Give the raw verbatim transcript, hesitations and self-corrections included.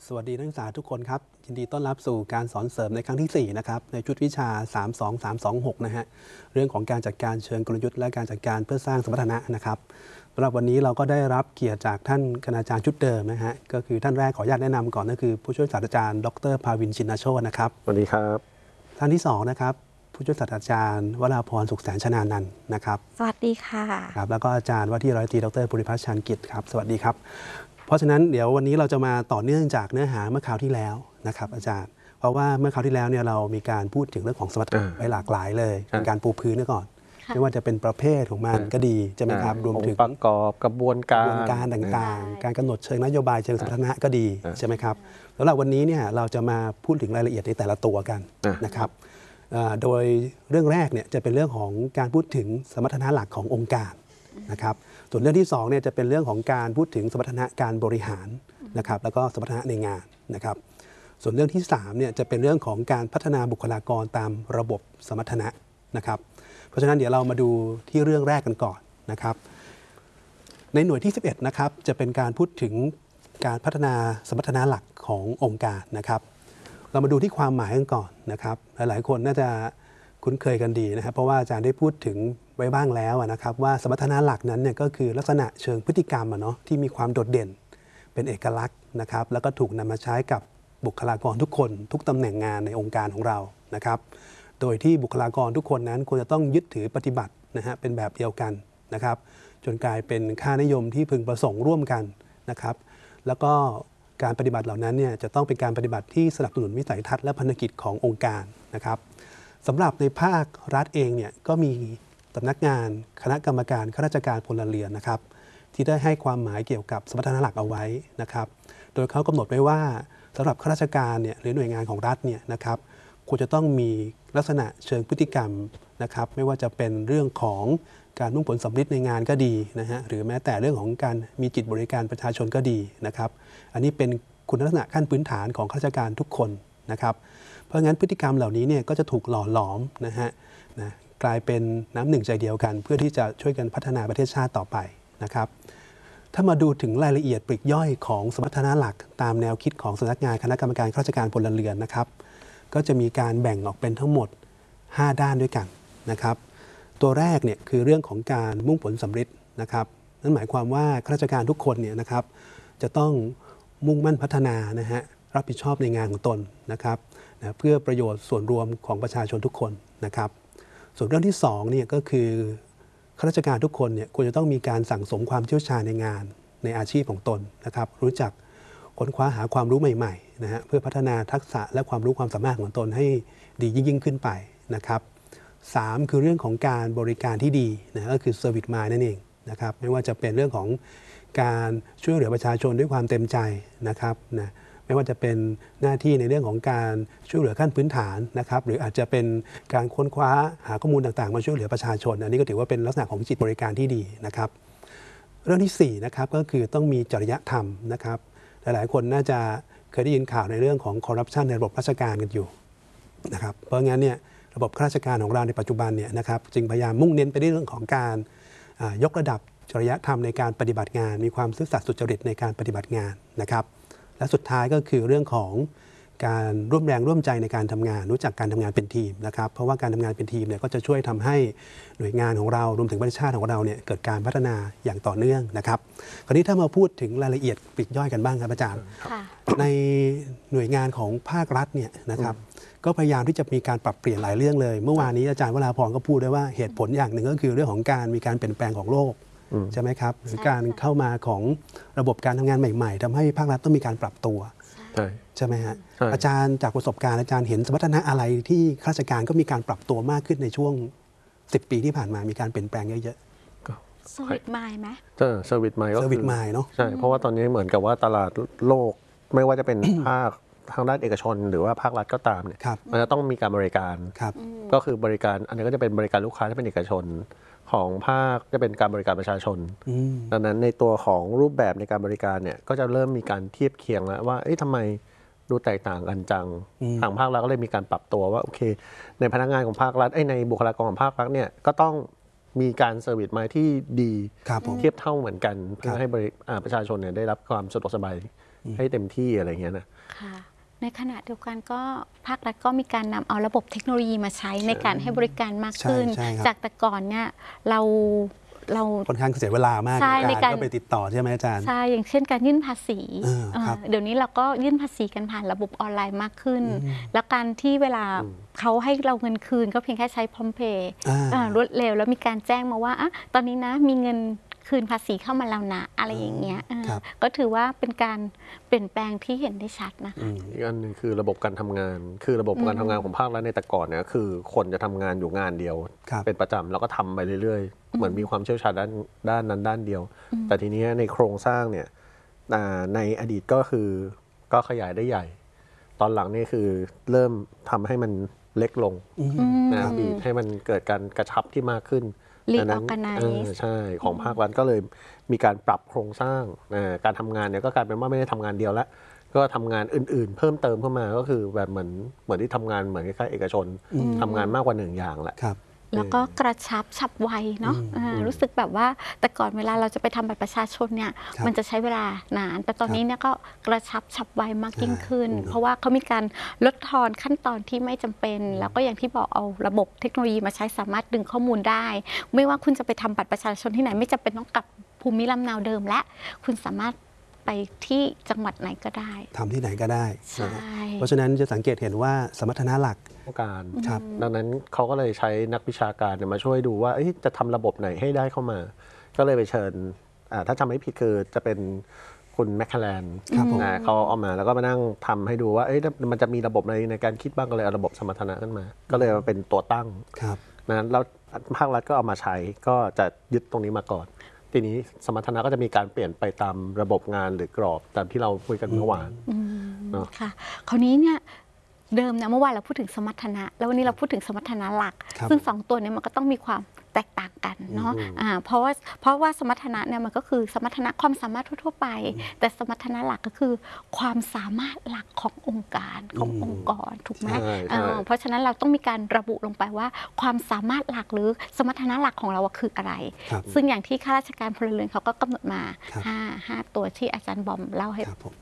สวัสดีนักศึกษาทุกคนครับยินดีต้อนรับสู่การสอนเสริมในครั้งที่สี่นะครับในชุดวิชาสามสองสามสองหกนะฮะเรื่องของการจัดการเชิงกลยุทธ์และการจัดการเพื่อสร้างสมรรถนะนะครับสำหรับวันนี้เราก็ได้รับเกียรติจากท่านคณาจารย์ชุดเดิมนะฮะก็คือท่านแรกขออนุญาตแนะนำก่อนก็คือผู้ช่วยศาสตราจารย์ดรภาวินชินโชตินะครับสวัสดีครับท่านที่สองนะครับผู้ช่วยศาสตราจารย์วราพรสุขแสนชนานันท์นะครับสวัสดีค่ะครับแล้วก็อาจารย์ว่าที่ร้อยตรีดรภูริพัฒน์ชาญกิจครับสวัสดีครับเพราะฉะนั้นเดี๋ยววันนี้เราจะมาต่อเนื่องจากเนื้อหาเมื่อคราวที่แล้วนะครับอาจารย์เพราะว่าเมื่อคราวที่แล้วเนี่ยเรามีการพูดถึงเรื่องของสมรรถนะไปหลากหลายเลยเป็นการปูพื้นก่อนไม่ว่าจะเป็นประเภทของมันก็ดีใช่ไหมครับรวมถึงประกอบกระบวนการการต่างๆการกำหนดเชิงนโยบายเชิงสมรรถนะก็ดีใช่ไหมครับแล้วเราวันนี้เนี่ยเราจะมาพูดถึงรายละเอียดในแต่ละตัวกันนะครับโดยเรื่องแรกเนี่ยจะเป็นเรื่องของการพูดถึงสมรรถนะหลักขององค์การนะครับส่วนเรื่องที่สองเนี่ยจะเป็นเรื่องของการพูดถึงสมรรถนะการบริหารนะครับแล้วก็สมรรถนะในงานนะครับส่วนเรื่องที่สามเนี่ยจะเป็นเรื่องของการพัฒนาบุคลากรตามระบบสมรรถนะนะครับเพราะฉะนั้นเดี๋ยวเรามาดูที่เรื่องแรกกันก่อนนะครับในหน่วยที่สิบเอ็ดนะครับจะเป็นการพูดถึงการพัฒนาสมรรถนะหลักขององค์การนะครับเรามาดูที่ความหมายกันก่อนนะครับหลายๆคนน่าจะคุ้นเคยกันดีนะครับเพราะว่าอาจารย์ได้พูดถึงไว้บ้างแล้วนะครับว่าสมรรถนะหลักนั้นเนี่ยก็คือลักษณะเชิงพฤติกรรมเนาะที่มีความโดดเด่นเป็นเอกลักษณ์นะครับแล้วก็ถูกนำมาใช้กับบุคลากรทุกคนทุกตำแหน่งงานในองค์การของเรานะครับโดยที่บุคลากรทุกคนนั้นควรจะต้องยึดถือปฏิบัตินะฮะเป็นแบบเดียวกันนะครับจนกลายเป็นค่านิยมที่พึงประสงค์ร่วมกันนะครับแล้วก็การปฏิบัติเหล่านั้นเนี่ยจะต้องเป็นการปฏิบัติที่สนับสนุนวิสัยทัศน์และพันธกิจขององค์การนะครับสำหรับในภาครัฐเองเนี่ยก็มีสำนักงานคณะกรรมการข้าราชการพลเรือนนะครับที่ได้ให้ความหมายเกี่ยวกับสมรรถนะหลักเอาไว้นะครับโดยเขากำหนดไว้ว่าสำหรับข้าราชการเนี่ยหรือหน่วยงานของรัฐเนี่ยนะครับควรจะต้องมีลักษณะเชิงพฤติกรรมนะครับไม่ว่าจะเป็นเรื่องของการมุ่งผลสำลิดในงานก็ดีนะฮะหรือแม้แต่เรื่องของการมีจิตบริการประชาชนก็ดีนะครับอันนี้เป็นคุณลักษณะขั้นพื้นฐานของข้าราชการทุกคนนะครับเพราะงั้นพฤติกรรมเหล่านี้เนี่ยก็จะถูกหล่อหลอมนะฮะนะกลายเป็นน้ำหนึ่งใจเดียวกันเพื่อที่จะช่วยกันพัฒนาประเทศชาติต่อไปนะครับถ้ามาดูถึงรายละเอียดปลีกย่อยของสมรรถนะหลักตามแนวคิดของสำนักงานคณะกรรมการข้าราชการพลเรือนนะครับก็จะมีการแบ่งออกเป็นทั้งหมดห้าด้านด้วยกันนะครับตัวแรกเนี่ยคือเรื่องของการมุ่งผลสำลิดนะครับนั่นหมายความว่าข้าราชการทุกคนเนี่ยนะครับจะต้องมุ่งมั่นพัฒนานะฮะรับผิดชอบในงานของตนนะครับนะเพื่อประโยชน์ส่วนรวมของประชาชนทุกคนนะครับส่วนเรื่องที่สองเนี่ยก็คือข้าราชการทุกคนเนี่ยควรจะต้องมีการสั่งสมความเชี่ยวชาญในงานในอาชีพของตนนะครับรู้จักค้นคว้าหาความรู้ใหม่ๆนะฮะเพื่อพัฒนาทักษะและความรู้ความสามารถของตนให้ดียิ่งขึ้นไปนะครับสามคือเรื่องของการบริการที่ดีนะก็คือ Service Mind นั่นเองนะครับไม่ว่าจะเป็นเรื่องของการช่วยเหลือประชาชนด้วยความเต็มใจนะครับนะไม่ว่าจะเป็นหน้าที่ในเรื่องของการช่วยเหลือขั้นพื้นฐานนะครับหรืออาจจะเป็นการค้นคว้าหาข้อมูลต่างๆมาช่วยเหลือประชาชนอันนี้ก็ถือว่าเป็นลักษณะของจิตบริการที่ดีนะครับเรื่องที่สี่นะครับก็คือต้องมีจริยธรรมนะครับหลายๆคนน่าจะเคยได้ยินข่าวในเรื่องของคอร์รัปชันในระบบราชการกันอยู่นะครับเพราะงั้นเนี่ยระบบข้าราชการของเราในปัจจุบันเนี่ยนะครับจึงพยายามมุ่งเน้นไปในเรื่องของการยกระดับจริยธรรมในการปฏิบัติงานมีความซื่อสัตย์สุจริตในการปฏิบัติงานนะครับและสุดท้ายก็คือเรื่องของการร่วมแรงร่วมใจในการทำงานรู้จักการทำงานเป็นทีมนะครับเพราะว่าการทำงานเป็นทีมเนี่ยก็จะช่วยทำให้หน่วยงานของเรารวมถึงประเทศชาติของเราเนี่ยเกิดการพัฒนาอย่างต่อเนื่องนะครับคราวนี้ถ้ามาพูดถึงรายละเอียดปลีกย่อยกันบ้างครับอาจารย์ในหน่วยงานของภาครัฐเนี่ยนะครับก็พยายามที่จะมีการปรับเปลี่ยนหลายเรื่องเลยเมื่อวานนี้อาจารย์วราพรก็พูดได้ว่าเหตุผลอย่างหนึ่งก็คือเรื่องของการมีการเปลี่ยนแปลงของโลกใช่ไหมครับหรือการเข้ามาของระบบการทำงานใหม่ๆทำให้ภาครัฐต้องมีการปรับตัวใช่ใช่ไหมฮะอาจารย์จากประสบการณ์อาจารย์เห็นสมรรถนะอะไรที่ข้าราชการก็มีการปรับตัวมากขึ้นในช่วงสิบปีที่ผ่านมามีการเปลี่ยนแปลงเยอะๆสวิตไมล์ไหมเออเซอร์วิสไมล์ก็เซอร์วิสไมล์เนาะใช่เพราะว่าตอนนี้เหมือนกับว่าตลาดโลกไม่ว่าจะเป็น ภาคทางด้านเอกชนหรือว่าภาครัฐก็ตามเนี่ยมันจะต้องมีการบริการก็คือบริการอันนี้ก็จะเป็นบริการลูกค้าที่เป็นเอกชนของภาคจะเป็นการบริการประชาชนดังนั้นในตัวของรูปแบบในการบริการเนี่ยก็จะเริ่มมีการเทียบเคียงแล้วว่าเอ๊ะทำไมดูแตกต่างกันจังทางภาครัฐก็เลยมีการปรับตัวว่าโอเคในพนักงานของภาครัฐไอ้ในบุคลากรของภาครัฐเนี่ยก็ต้องมีการเซอร์วิสมาที่ดีครับผมเทียบเท่าเหมือนกันคเพื่รัอบ ให้บริอ่าประชาชนเนี่ยได้รับความสะดวกสบายให้เต็มที่อะไรเงี้ยนะค่ะในขณะเดียวกันก็ภาครัฐก็มีการนำเอาระบบเทคโนโลยีมาใช้ในการให้บริการมากขึ้นใช่ใช่ครับจากแต่ก่อนเนี่ยเราเราค่อนข้างเสียเวลามากใช่ในการก็ไปติดต่อใช่ไหมอาจารย์ใช่อย่างเช่นการยื่นภาษีเออครับเอ่อเดี๋ยวนี้เราก็ยื่นภาษีกันผ่านระบบออนไลน์มากขึ้น แล้วการที่เวลาเขาให้เราเงินคืนก็เพียงแค่ใช้พร้อมเพย์อ่ารวดเร็วแล้วมีการแจ้งมาว่าอะตอนนี้นะมีเงินคืนภาษีเข้ามาแล้วนะอะไรอย่างเงี้ยเออครับก็ถือว่าเป็นการเปลี่ยนแปลงที่เห็นได้ชัดนะคะอีกอันหนึงคือระบบการทำงาน คือระบบการทำงานของภาครัฐในแต่ก่อนเนี่ยคือคนจะทำงานอยู่งานเดียวครับเป็นประจำแล้วก็ทำไปเรื่อยๆ เหมือนมีความเชี่ยวชาญด้านด้านนั้นด้านเดียว แต่ทีนี้ในโครงสร้างเนี่ยอ่าในอดีตก็คือก็ขยายได้ใหญ่ ตอนหลังนี่คือเริ่มทำให้มันเล็กลงนะบีบให้มันเกิดการกระชับที่มากขึ้น Reorganize ดังนั้นเออใช่ของภาครัฐก็เลยมีการปรับโครงสร้างอ่าการทำงานเนี่ยก็กลายเป็นว่าไม่ได้ทำงานเดียวแล้วก็ทำงานอื่นๆ เพิ่มเติมเข้ามาก็คือแบบเหมือนเหมือนที่ทำงานเหมือนคล้ายๆเอกชนทำงานมากกว่าหนึ่งอย่างแหละครับแล้วก็กระชับฉับไวเนาะอ่ารู้สึกแบบว่าแต่ก่อนเวลาเราจะไปทำบัตรประชาชนเนี่ยครับมันจะใช้เวลานาน แต่ตอนนี้เนี่ยก็กระชับฉับไวมากยิ่งขึ้น เพราะว่าเขามีการลดทอนขั้นตอนที่ไม่จำเป็น แล้วก็อย่างที่บอกเอาระบบเทคโนโลยีมาใช้สามารถดึงข้อมูลได้ ไม่ว่าคุณจะไปทำบัตรประชาชนที่ไหนไม่จำเป็นต้องกลับภูมิลำเนาเดิมและคุณสามารถไปที่จังหวัดไหนก็ได้ทำที่ไหนก็ได้ใช่นะฮะเพราะฉะนั้นจะสังเกตเห็นว่าสมรรถนะหลักต้องการครับดังนั้นเขาก็เลยใช้นักวิชาการเนี่ยมาช่วยดูว่าเอ้ยจะทำระบบไหนให้ได้เข้ามา ก็เลยไปเชิญอ่าถ้าจำไม่ผิดคือจะเป็นคุณแมคคาแลนครับผมอ่าเขาเอามาแล้วก็มานั่งทำให้ดูว่าเอ้ยมันจะมีระบบในในการคิดบ้างก็เลยเอาระบบสมรรถนะขึ้นมา ก็เลยมาเป็นตัวตั้งครับนั้นแล้วภาครัฐก็เอามาใช้ก็จะยึดตรงนี้มาก่อน ทีนี้สมรรถนะก็จะมีการเปลี่ยนไปตามระบบงานหรือกรอบตามที่เราคุยกันเมื่อวานเนาะค่ะคราวนี้เนี่ยเดิมนะเมื่อวานเราพูดถึงสมรรถนะแล้ววันนี้เราพูดถึงสมรรถนะหลักครับซึ่งสองตัวเนี้มันก็ต้องมีความแตกต่างกันเนาะอ่าเพราะว่าเพราะว่าสมรรถนะเนี่ยมันก็คือสมรรถนะความสามารถทั่วๆไป แต่สมรรถนะหลักก็คือความสามารถหลักขององค์การขององค์กรถูกไหมใช่ใช่เอ่อเพราะฉะนั้นเราต้องมีการระบุลงไปว่าความสามารถหลักหรือสมรรถนะหลักของเราอะคืออะไรครับซึ่งอย่างที่ข้าราชการพลเรือนเขาก็กำหนดมาครับห้าห้าตัวที่อาจารย์บอมเล่าให้ครับผม